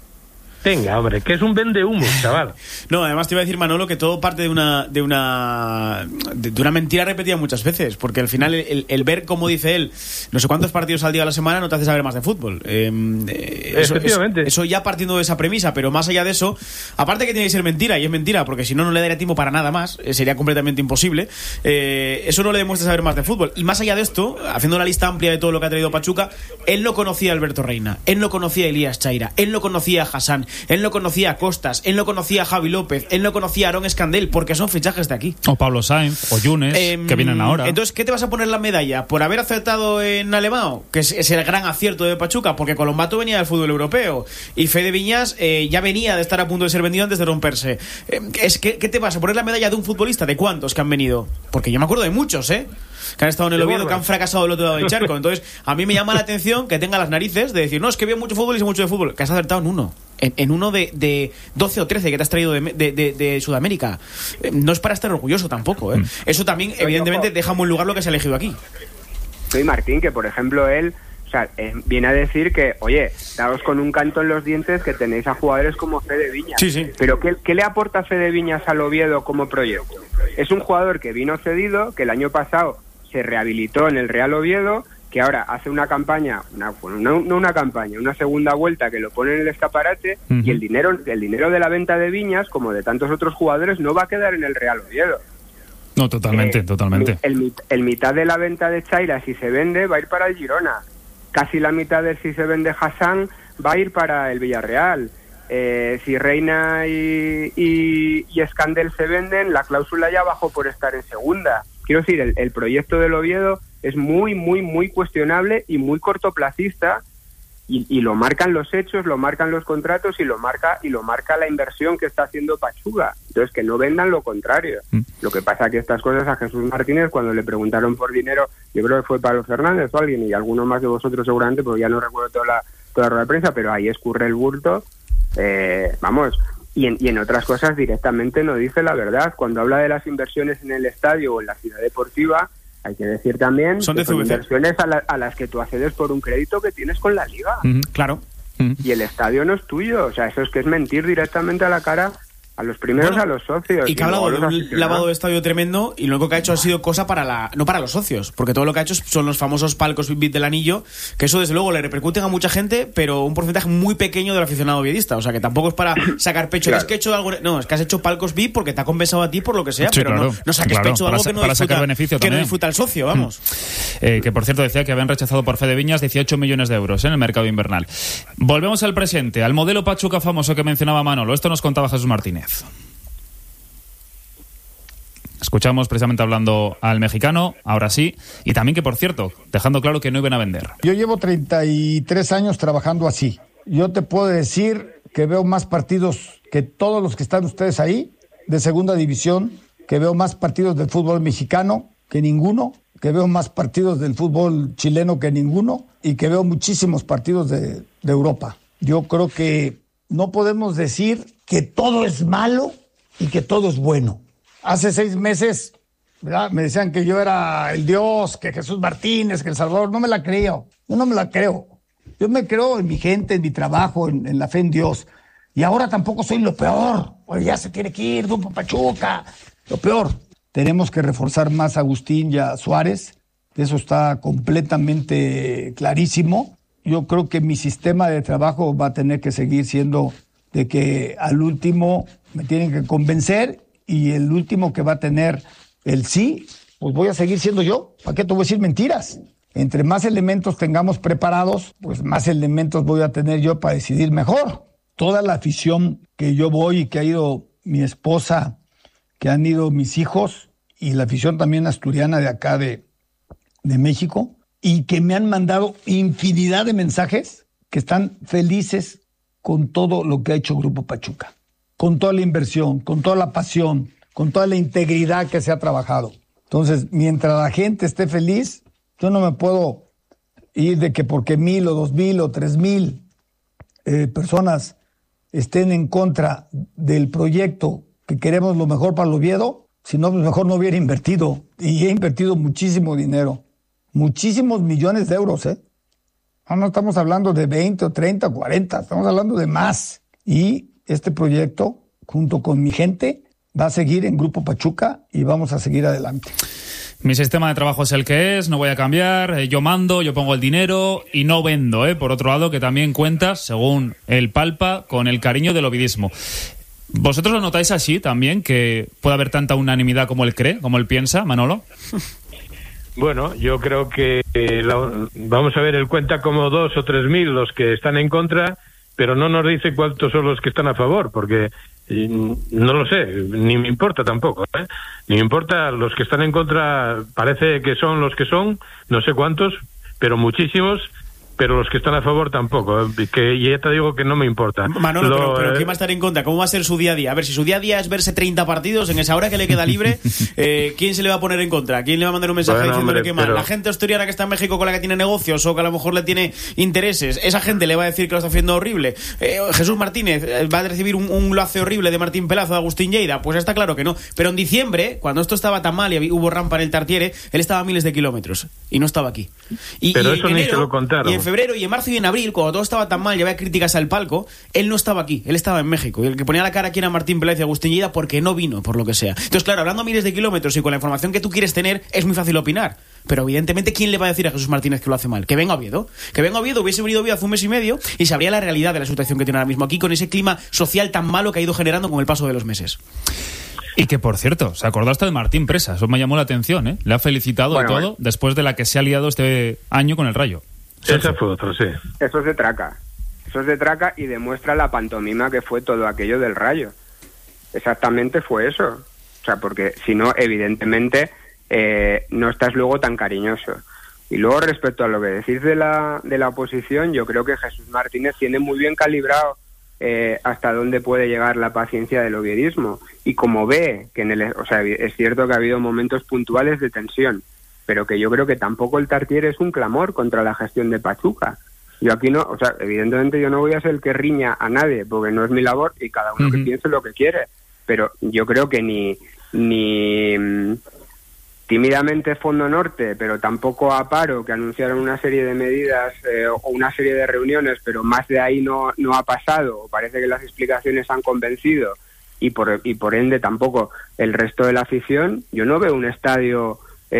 Venga, hombre, que es un vende humo, chaval. No, además te iba a decir, Manolo, que todo parte de una de una de, de una mentira repetida muchas veces, porque al final el, el ver, como dice él, no sé cuántos partidos al día a la semana no te hace saber más de fútbol. Eh, eso, Efectivamente. Eso, eso ya partiendo de esa premisa, pero más allá de eso, aparte que tiene que ser mentira, y es mentira, porque si no, no le daría tiempo para nada más, eh, sería completamente imposible, eh, eso no le demuestra saber más de fútbol. Y más allá de esto, haciendo una lista amplia de todo lo que ha traído Pachuca, él no conocía a Alberto Reina, él no conocía a Elías Chaira, él no conocía a Hassan, él no conocía a Costas, él no conocía a Javi López, él no conocía a Aaron Escandel, porque son fichajes de aquí. O Pablo Sainz, o Yunes, eh, que vienen ahora. Entonces, ¿qué te vas a poner la medalla? ¿Por haber acertado en Alemão? Que es, es el gran acierto de Pachuca, porque Colombato venía del fútbol europeo y Fede Viñas eh, ya venía de estar a punto de ser vendido antes de romperse. Eh, es que, ¿qué te vas a poner la medalla de un futbolista? ¿De cuántos que han venido? Porque yo me acuerdo de muchos, ¿eh? Que han estado en el Oviedo, que han fracasado del otro lado del charco. Entonces, a mí me llama la atención que tenga las narices de decir, no, es que veo mucho fútbol y sé mucho de fútbol. Que has acertado en uno. En, en uno de, de doce o trece que te has traído de, de, de, de Sudamérica. Eh, no es para estar orgulloso tampoco, ¿eh? Mm. Eso también, evidentemente, deja muy lugar lo que se ha elegido aquí. Soy Martín, que por ejemplo él, o sea, eh, viene a decir que, oye, daos con un canto en los dientes que tenéis a jugadores como Fede Viñas. Sí, sí. Pero ¿qué, qué le aporta Fede Viñas al Oviedo como proyecto? Es un jugador que vino cedido, que el año pasado se rehabilitó en el Real Oviedo, que ahora hace una campaña, una, no una, una campaña, una segunda vuelta que lo pone en el escaparate, uh-huh. y el dinero, el dinero de la venta de Viñas, como de tantos otros jugadores, no va a quedar en el Real Oviedo. No, totalmente, eh, totalmente. El, el, el mitad de la venta de Chaira, si se vende, va a ir para el Girona. Casi la mitad de si se vende Hassan va a ir para el Villarreal. Eh, si Reina y, y, y Escandel se venden, la cláusula ya bajó por estar en segunda. Quiero decir, el, el proyecto del Oviedo es muy, muy, muy cuestionable y muy cortoplacista, y, y lo marcan los hechos, lo marcan los contratos y lo marca y lo marca la inversión que está haciendo Pachuca. Entonces, que no vendan lo contrario. Mm. Lo que pasa que estas cosas a Jesús Martínez, cuando le preguntaron por dinero, yo creo que fue Pablo Fernández o alguien, y alguno más de vosotros seguramente, porque ya no recuerdo toda la, toda la rueda de prensa, pero ahí escurre el bulto. Eh, vamos... Y en, y en otras cosas directamente no dice la verdad. Cuando habla de las inversiones en el estadio o en la ciudad deportiva, hay que decir también son, que son inversiones a, la, a las que tú accedes por un crédito que tienes con la liga. Uh-huh, claro. Uh-huh. Y el estadio no es tuyo. O sea, eso es que es mentir directamente a la cara A los primeros, bueno, a los socios. Y que ha hablado de un lavado de estadio tremendo, y lo único que ha hecho ha sido cosa para la, no para los socios, porque todo lo que ha hecho son los famosos palcos V I P del anillo, que eso desde luego le repercuten a mucha gente, pero un porcentaje muy pequeño del aficionado viedista. O sea, que tampoco es para sacar pecho. Claro. Es que he hecho algo, no, es que has hecho palcos V I P porque te ha compensado a ti por lo que sea, sí, pero claro, no, no saques claro, pecho de algo que no, para disfruta, sacar beneficio que también. No disfruta el socio, vamos. Eh, que por cierto decía que habían rechazado por Fede Viñas dieciocho millones de euros en el mercado invernal. Volvemos al presente, al modelo Pachuca famoso que mencionaba Manolo. Esto nos contaba Jesús Martínez. Escuchamos precisamente hablando al mexicano, ahora sí, y también que, por cierto, dejando claro que no iban a vender. Yo llevo treinta y tres años trabajando así. Yo te puedo decir que veo más partidos que todos los que están ustedes ahí, de segunda división, que veo más partidos del fútbol mexicano que ninguno, que veo más partidos del fútbol chileno que ninguno, y que veo muchísimos partidos de, de Europa. Yo creo que no podemos decir que todo es malo y que todo es bueno. Hace seis meses, ¿verdad?, me decían que yo era el Dios, que Jesús Martínez, que El Salvador. No me la creo. Yo no me la creo. Yo me creo en mi gente, en mi trabajo, en, en la fe en Dios. Y ahora tampoco soy lo peor. Pues ya se tiene que ir, Grupo Pachuca. Lo peor. Tenemos que reforzar más a Agustín y a Suárez. Eso está completamente clarísimo. Yo creo que mi sistema de trabajo va a tener que seguir siendo de que al último me tienen que convencer, y el último que va a tener el sí, pues voy a seguir siendo yo. ¿Para qué te voy a decir mentiras? Entre más elementos tengamos preparados, pues más elementos voy a tener yo para decidir mejor. Toda la afición que yo voy y que ha ido mi esposa, que han ido mis hijos, y la afición también asturiana de acá de, de México, y que me han mandado infinidad de mensajes que están felices con todo lo que ha hecho Grupo Pachuca. Con toda la inversión, con toda la pasión, con toda la integridad que se ha trabajado. Entonces, mientras la gente esté feliz, yo no me puedo ir de que porque mil o dos mil o tres mil eh, personas estén en contra del proyecto que queremos lo mejor para el Oviedo, si no, pues mejor no hubiera invertido. Y he invertido muchísimo dinero, muchísimos millones de euros, ¿eh? No, no estamos hablando de veinte o treinta o cuarenta, estamos hablando de más. Y este proyecto, junto con mi gente, va a seguir en Grupo Pachuca y vamos a seguir adelante. Mi sistema de trabajo es el que es, no voy a cambiar, yo mando, yo pongo el dinero y no vendo, ¿eh? Por otro lado, que también cuentas, según el Palpa, con el cariño del ovidismo. ¿Vosotros lo notáis así también, que puede haber tanta unanimidad como él cree, como él piensa, Manolo? Bueno, yo creo que eh, la, vamos a ver, él cuenta como dos o tres mil los que están en contra, pero no nos dice cuántos son los que están a favor, porque eh, no lo sé, ni me importa tampoco, ¿eh? Ni me importa, los que están en contra parece que son los que son, no sé cuántos, pero muchísimos, pero los que están a favor tampoco, que ya te digo que no me importa. Manolo, Lo, pero, pero eh... ¿quién va a estar en contra? ¿Cómo va a ser su día a día? A ver, si su día a día es verse treinta partidos, en esa hora que le queda libre, eh, ¿quién se le va a poner en contra? ¿Quién le va a mandar un mensaje bueno, diciéndole hombre, que mal? Pero... ¿La gente asturiana que está en México con la que tiene negocios o que a lo mejor le tiene intereses? ¿Esa gente le va a decir que lo está haciendo horrible? Eh, Jesús Martínez va a recibir un, un lazo horrible de Martín Pelazo, de Agustín Lleida. Pues está claro que no. Pero en diciembre, cuando esto estaba tan mal y hubo rampa en el Tartiere, él estaba a miles de kilómetros y no estaba aquí. Y, pero y eso en ni enero, se lo contaron. Y en febrero y en marzo y en abril, cuando todo estaba tan mal y había críticas al palco, él no estaba aquí, él estaba en México. Y el que ponía la cara aquí era Martín Pelaez y Agustín Lleida porque no vino, por lo que sea. Entonces, claro, hablando a miles de kilómetros y con la información que tú quieres tener, es muy fácil opinar. Pero evidentemente, ¿quién le va a decir a Jesús Martínez que lo hace mal? Que venga Oviedo. Que venga Oviedo, hubiese venido Oviedo hace un mes y medio y sabría la realidad de la situación que tiene ahora mismo aquí, con ese clima social tan malo que ha ido generando con el paso de los meses. Y que, por cierto, se acordaste de Martín Presa, eso me llamó la atención, ¿eh? Le ha felicitado bueno, y todo, bueno. después de la que se ha liado este año con el Rayo. Esa fue otra, sí. Eso es de traca. Eso es de traca y demuestra la pantomima que fue todo aquello del Rayo. Exactamente fue eso. O sea, porque si no, evidentemente, eh, no estás luego tan cariñoso. Y luego, respecto a lo que decís de la, de la oposición, yo creo que Jesús Martínez tiene muy bien calibrado eh, hasta dónde puede llegar la paciencia del oviedismo. Y como ve que en el... O sea, es cierto que ha habido momentos puntuales de tensión, pero que yo creo que tampoco el Tartiere es un clamor contra la gestión de Pachuca. Yo aquí no, o sea, evidentemente yo no voy a ser el que riña a nadie, porque no es mi labor y cada uno uh-huh. que piense lo que quiere, pero yo creo que ni ni mmm, tímidamente Fondo Norte, pero tampoco Aparo, que anunciaron una serie de medidas eh, o una serie de reuniones, pero más de ahí no, no ha pasado, o parece que las explicaciones han convencido, y por, y por ende tampoco el resto de la afición, yo no veo un estadio...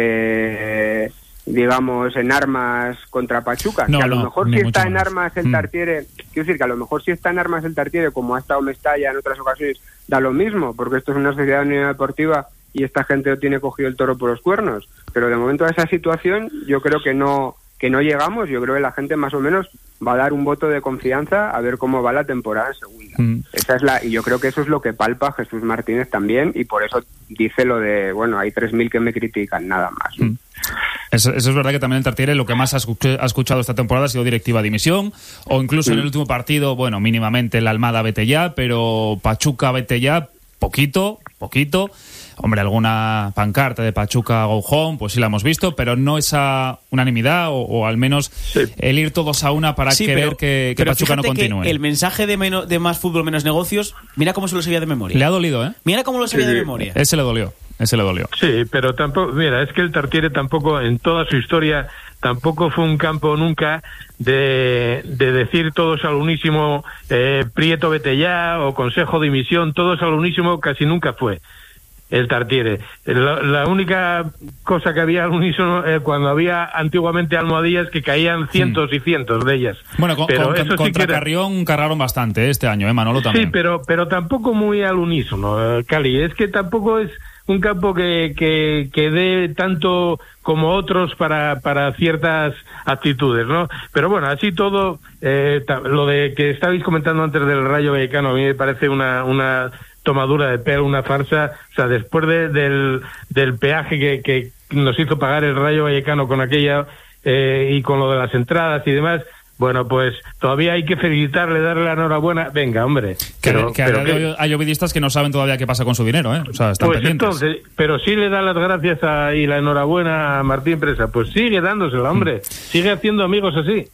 Eh, digamos, en armas contra Pachuca, no, que a lo no, mejor si está en menos. armas el Tartiere, mm. quiero decir que a lo mejor si está en armas el Tartiere, como ha estado Mestalla en otras ocasiones, da lo mismo, porque esto es una sociedad unida deportiva y esta gente no tiene cogido el toro por los cuernos, pero de momento a esa situación yo creo que no que no llegamos, yo creo que la gente más o menos va a dar un voto de confianza a ver cómo va la temporada en segunda. Mm. Esa es la, y yo creo que eso es lo que palpa Jesús Martínez también, y por eso dice lo de, bueno, hay tres mil que me critican, nada más. ¿no? Mm. Eso, eso es verdad que también el Tartiere lo que más ha escuchado esta temporada ha sido directiva dimisión, o incluso mm. en el último partido, bueno, mínimamente la Almada vete ya, pero Pachuca vete ya, poquito, poquito. Hombre, alguna pancarta de Pachuca Go Home, pues sí la hemos visto, pero no esa unanimidad o, o al menos sí. el ir todos a una para sí, querer pero, que, que Pachuca no continúe. Que el mensaje de, menos, de más fútbol, menos negocios, mira cómo se lo sabía de memoria. Le ha dolido, ¿eh? Mira cómo lo sabía sí. de memoria. Ese le dolió, ese le dolió. Sí, pero tampoco, mira, es que el Tartiere tampoco, en toda su historia, tampoco fue un campo nunca de, de decir todos al unísimo, eh, Prieto vete ya, o Consejo dimisión, todos al unísimo casi nunca fue el Tartiere. La, la única cosa que había al unísono eh, cuando había antiguamente almohadillas que caían cientos mm. y cientos de ellas. Bueno, con, pero con, eso contra sí que era... Carrión cargaron bastante este año, ¿eh, Manolo? También. Sí, pero, pero tampoco muy al unísono, eh, Cali. Es que tampoco es un campo que, que, que dé tanto como otros para, para ciertas actitudes, ¿no? Pero bueno, así todo, eh, lo de que estabais comentando antes del Rayo Vallecano, a mí me parece una... una tomadura de pelo, una farsa. O sea, después de, del, del peaje que, que nos hizo pagar el Rayo Vallecano con aquella eh, y con lo de las entradas y demás, bueno, pues todavía hay que felicitarle, darle la enhorabuena. Venga, hombre. Que, pero, que pero que, hay ovidistas que no saben todavía qué pasa con su dinero, ¿eh? O sea, están pues pendientes. Entonces, pero sí le da las gracias a, y la enhorabuena a Martín Presa. Pues sigue dándosela, hombre. Mm. Sigue haciendo amigos así.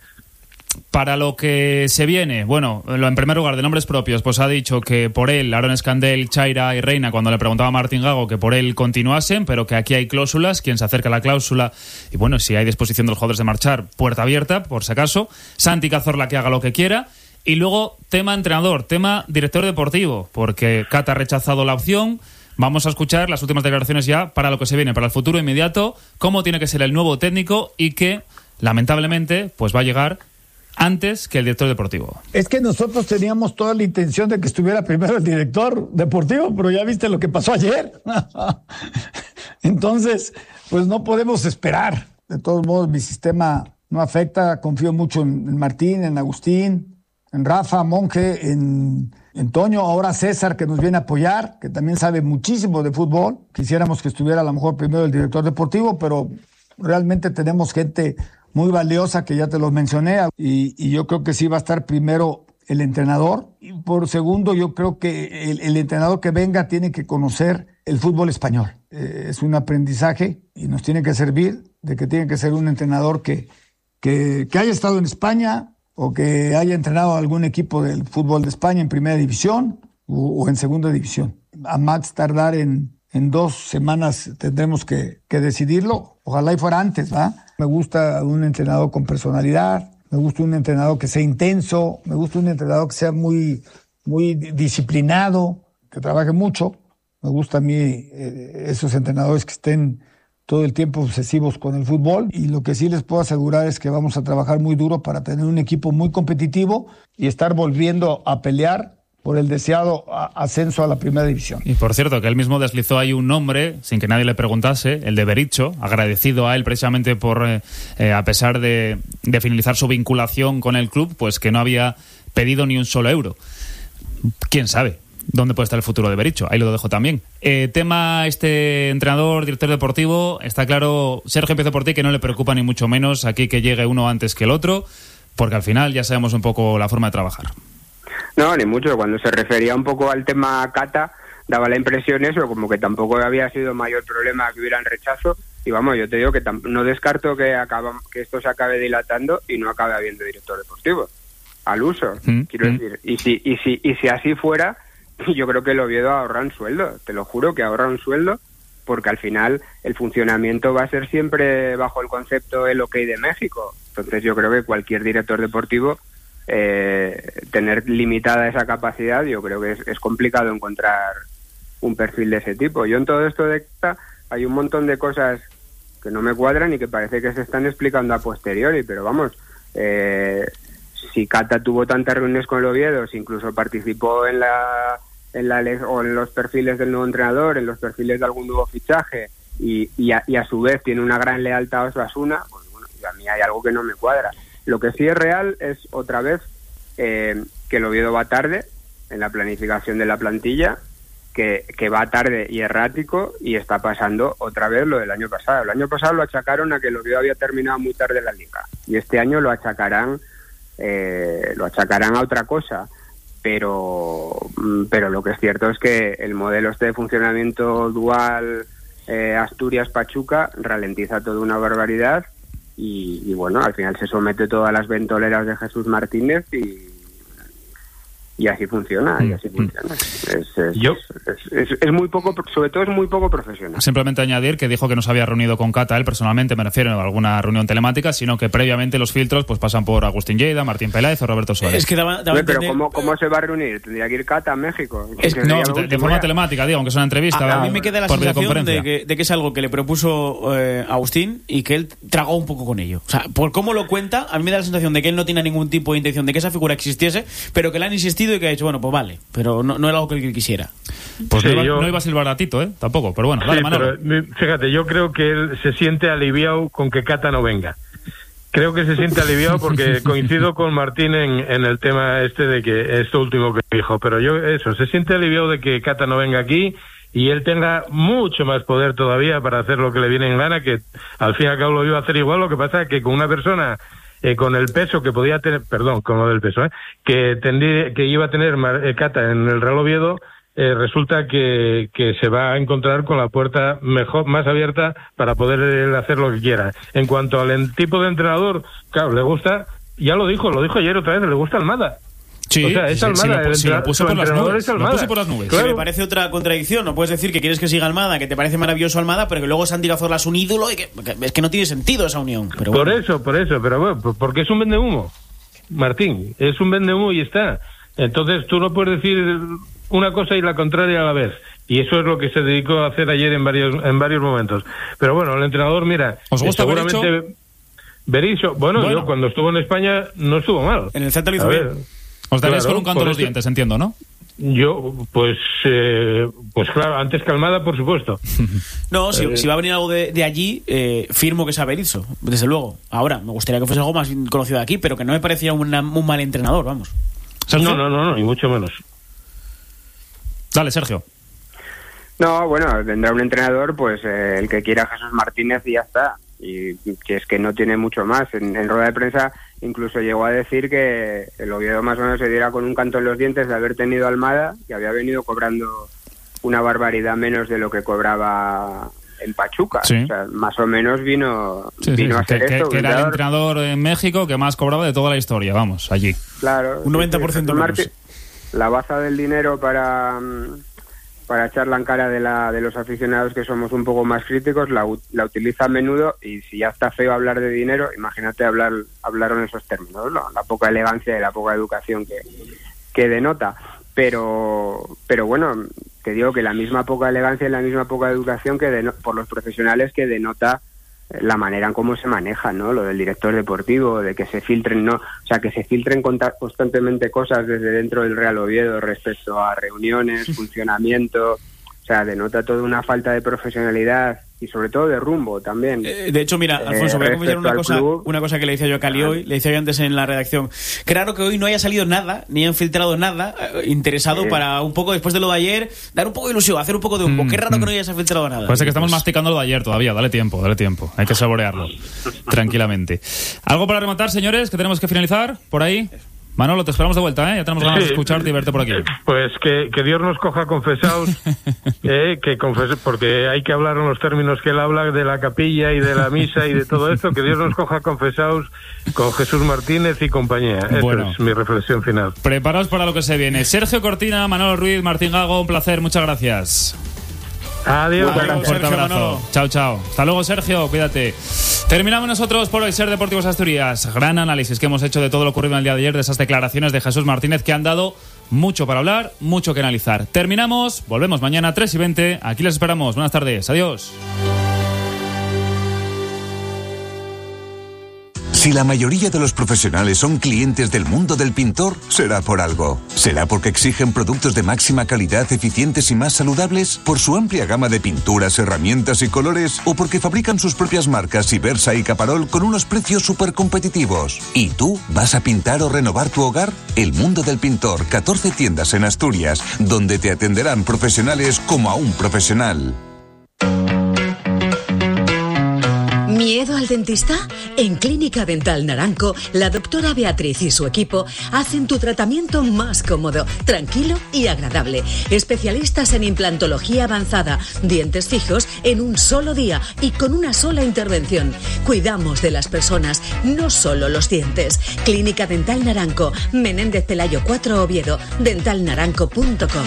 Para lo que se viene, bueno, en primer lugar, de nombres propios, pues ha dicho que por él, Aaron Escandel, Chaira y Reina, cuando le preguntaba a Martín Gago, que por él continuasen, pero que aquí hay cláusulas, quien se acerca a la cláusula, y bueno, si hay disposición de los jugadores de marchar, puerta abierta, por si acaso. Santi Cazorla que haga lo que quiera. Y luego, tema entrenador, tema director deportivo, porque Cata ha rechazado la opción. Vamos a escuchar las últimas declaraciones ya para lo que se viene, para el futuro inmediato, cómo tiene que ser el nuevo técnico y que, lamentablemente, pues va a llegar antes que el director deportivo. Es que nosotros teníamos toda la intención de que estuviera primero el director deportivo, pero ya viste lo que pasó ayer. Entonces, pues no podemos esperar. De todos modos, mi sistema no afecta. Confío mucho en, en Martín, en Agustín, en Rafa, Monje, en, en Toño, ahora César, que nos viene a apoyar, que también sabe muchísimo de fútbol. Quisiéramos que estuviera a lo mejor primero el director deportivo, pero realmente tenemos gente muy valiosa, que ya te lo mencioné, y, y yo creo que sí va a estar primero el entrenador, y por segundo yo creo que el, el entrenador que venga tiene que conocer el fútbol español. Eh, es un aprendizaje y nos tiene que servir de que tiene que ser un entrenador que, que, que haya estado en España o que haya entrenado a algún equipo del fútbol de España en primera división o, o en segunda división. A más tardar en En dos semanas tendremos que, que decidirlo. Ojalá y fuera antes, ¿verdad? Me gusta un entrenador con personalidad, me gusta un entrenador que sea intenso, me gusta un entrenador que sea muy, muy disciplinado, que trabaje mucho. Me gusta a mí eh, esos entrenadores que estén todo el tiempo obsesivos con el fútbol. Y lo que sí les puedo asegurar es que vamos a trabajar muy duro para tener un equipo muy competitivo y estar volviendo a pelear por el deseado ascenso a la primera división. Y por cierto, que él mismo deslizó ahí un nombre, sin que nadie le preguntase, el de Bericho, agradecido a él precisamente por, eh, eh, a pesar de, de finalizar su vinculación con el club, pues que no había pedido ni un solo euro. ¿Quién sabe dónde puede estar el futuro de Bericho? Ahí lo dejo también. Eh, tema este entrenador, director deportivo, está claro, Sergio, empiezo por ti, que no le preocupa ni mucho menos aquí que llegue uno antes que el otro, porque al final ya sabemos un poco la forma de trabajar. No, ni mucho. Cuando se refería un poco al tema Cata, daba la impresión eso, como que tampoco había sido mayor problema que hubieran rechazo. Y vamos, yo te digo que no descarto que, acaba, que esto se acabe dilatando y no acabe habiendo director deportivo. Al uso, mm, quiero mm. decir. Y si, y, si, y si así fuera, yo creo que el Oviedo ahorra un sueldo. Te lo juro que ahorra un sueldo, porque al final el funcionamiento va a ser siempre bajo el concepto el OK de México. Entonces yo creo que cualquier director deportivo eh, tener limitada esa capacidad, yo creo que es, es complicado encontrar un perfil de ese tipo. Yo en todo esto de Cata hay un montón de cosas que no me cuadran y que parece que se están explicando a posteriori, pero vamos, eh, si Cata tuvo tantas reuniones con el Oviedo, si incluso participó en la, en la o en los perfiles del nuevo entrenador, en los perfiles de algún nuevo fichaje, y, y, a, y a su vez tiene una gran lealtad a Osasuna, pues bueno, a mí hay algo que no me cuadra. Lo que sí es real es, otra vez, eh, que el Oviedo va tarde en la planificación de la plantilla, que, que va tarde y errático, y está pasando otra vez lo del año pasado. El año pasado lo achacaron a que el Oviedo había terminado muy tarde la Liga, y este año lo achacarán eh, lo achacarán a otra cosa, pero pero lo que es cierto es que el modelo este de funcionamiento dual eh, Asturias-Pachuca ralentiza toda una barbaridad, y, y bueno, al final se somete todas las ventoleras de Jesús Martínez, y Y así funciona, y así funciona. Es, es, Yo, es, es, es muy poco, sobre todo es muy poco profesional. Simplemente añadir que dijo que no se había reunido con Cata, él personalmente, me refiero a alguna reunión telemática, sino que previamente los filtros pues pasan por Agustín Lleida, Martín Peláez o Roberto Suárez. Es que daba, daba Oye, pero entender... ¿cómo, ¿cómo se va a reunir? ¿Tendría que ir Cata a México? Es, no, de, de forma telemática, digo, aunque es una entrevista. A, a mí me queda la por sensación de que, de que es algo que le propuso eh, Agustín y que él tragó un poco con ello. O sea, por cómo lo cuenta, a mí me da la sensación de que él no tiene ningún tipo de intención de que esa figura existiese, pero que le han insistido y que ha dicho, bueno, pues vale, pero no, no era algo que él quisiera. Pues sí, no, iba, yo... no iba a silbar a Tito, ¿eh? Tampoco, pero bueno, vale, sí, Manolo. pero, fíjate, yo creo que él se siente aliviado con que Cata no venga. Creo que se siente aliviado porque coincido con Martín en, en el tema este de que esto último que dijo, pero yo eso, se siente aliviado de que Cata no venga aquí y él tenga mucho más poder todavía para hacer lo que le viene en gana, que al fin y al cabo lo iba a hacer igual. Lo que pasa es que con una persona eh, con el peso que podía tener, perdón, con lo del peso, eh, que tendría, que iba a tener Mar, eh, Cata en el Real Oviedo, eh, resulta que, que se va a encontrar con la puerta mejor, más abierta para poder eh, hacer lo que quiera. En cuanto al en, tipo de entrenador, claro, le gusta, ya lo dijo, lo dijo ayer otra vez, le gusta Almada. Sí, o sea, es sí, Almada, sí, lo, el sí, lo puso por las nubes, es lo puso por las nubes. Claro. Que me parece otra contradicción. No puedes decir que quieres que siga Almada, que te parece maravilloso Almada, pero que luego Santi Cazorla es un ídolo y que, que es que no tiene sentido esa unión. Pero por bueno. eso, por eso, pero bueno, porque es un vendehumo, Martín, es un vendehumo y está. Entonces tú no puedes decir una cosa y la contraria a la vez. Y eso es lo que se dedicó a hacer ayer en varios en varios momentos. Pero bueno, el entrenador, mira, ¿os gusta seguramente Berizzo? Bueno, bueno, yo cuando estuvo en España no estuvo mal. En el Celta lo hizo bien. Os daréis Claro, con un canto por a los eso- dientes, entiendo, ¿no? Yo, pues, eh, pues claro, antes que Almada, por supuesto. No, si, Eh, si va a venir algo de, de allí, eh, firmo que sea Berizzo, desde luego. Ahora, me gustaría que fuese algo más conocido de aquí, pero que no me parecía una- un mal entrenador, vamos. No, no, no, no, ni mucho menos. Dale, Sergio. No, bueno, vendrá un entrenador, pues eh, el que quiera Jesús Martínez y ya está. Y que es que no tiene mucho más. En, en rueda de prensa incluso llegó a decir que el Oviedo más o menos se diera con un canto en los dientes de haber tenido a Almada, que había venido cobrando una barbaridad menos de lo que cobraba en Pachuca. Sí. O sea, más o menos vino, Sí, sí, vino a que, hacer que- esto. que era el entrenador. entrenador en México que más cobraba de toda la historia, vamos, allí. Claro. Un noventa por ciento Jesús menos. Martí- La baza del dinero para, mm, para echarla en cara de, la, de los aficionados que somos un poco más críticos, la, u- la utiliza a menudo, y si ya está feo hablar de dinero, imagínate hablar, hablar en esos términos, ¿no? La poca elegancia y la poca educación que, que denota. Pero, pero bueno, te digo que la misma poca elegancia y la misma poca educación que deno- por los profesionales que denota la manera en cómo se maneja, ¿no? Lo del director deportivo, de que se filtren, no, o sea, que se filtren conta- constantemente cosas desde dentro del Real Oviedo respecto a reuniones, funcionamiento, o sea, denota toda una falta de profesionalidad y sobre todo de rumbo también. Eh, de hecho, mira, Alfonso, Eh, voy a confesar respecto una al cosa, club. una cosa que le decía yo a Cali hoy, le decía yo antes en la redacción. Qué raro que hoy no haya salido nada, ni han filtrado nada eh, interesado Sí. para un poco, después de lo de ayer, dar un poco de ilusión, hacer un poco de humo. Mm, Qué raro mm. que no hayas filtrado nada. Parece que estamos masticando lo de ayer todavía, dale tiempo, dale tiempo. Hay que saborearlo tranquilamente. ¿Algo para rematar, señores, que tenemos que finalizar por ahí? Manolo, te esperamos de vuelta, ¿eh? Ya tenemos ganas de Sí. escucharte y verte por aquí. Pues que, que Dios nos coja confesados, eh, que confes porque hay que hablar en los términos que él habla de la capilla y de la misa y de todo esto, que Dios nos coja confesados con Jesús Martínez y compañía. Esa Bueno. es mi reflexión final. Preparaos para lo que se viene. Sergio Cortina, Manolo Ruiz, Martín Gago, un placer, muchas gracias. Adiós. Un fuerte abrazo. Chao, chao. Hasta luego, Sergio. Cuídate. Terminamos nosotros por hoy, Ser Deportivos Asturias. Gran análisis que hemos hecho de todo lo ocurrido en el día de ayer, de esas declaraciones de Jesús Martínez que han dado mucho para hablar, mucho que analizar. Terminamos, volvemos mañana a tres y veinte. Aquí les esperamos. Buenas tardes. Adiós. Si la mayoría de los profesionales son clientes del mundo del pintor, será por algo. ¿Será porque exigen productos de máxima calidad, eficientes y más saludables? ¿Por su amplia gama de pinturas, herramientas y colores? ¿O porque fabrican sus propias marcas Ibersa y Caparol con unos precios súper competitivos? ¿Y tú vas a pintar o renovar tu hogar? El mundo del pintor, catorce tiendas en Asturias, donde te atenderán profesionales como a un profesional. ¿Miedo al dentista? En Clínica Dental Naranco, la doctora Beatriz y su equipo hacen tu tratamiento más cómodo, tranquilo y agradable. Especialistas en implantología avanzada, dientes fijos en un solo día y con una sola intervención. Cuidamos de las personas, no solo los dientes. Clínica Dental Naranco, Menéndez Pelayo cuatro, Oviedo, dental naranco punto com.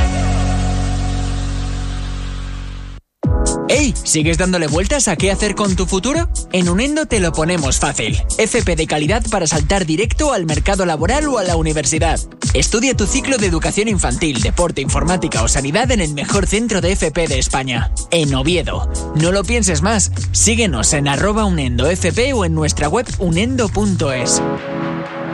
¡Ey! ¿Sigues dándole vueltas a qué hacer con tu futuro? En Unendo te lo ponemos fácil. F P de calidad para saltar directo al mercado laboral o a la universidad. Estudia tu ciclo de educación infantil, deporte, informática o sanidad en el mejor centro de F P de España, en Oviedo. No lo pienses más. Síguenos en arroba UnendoFP o en nuestra web unendo punto es.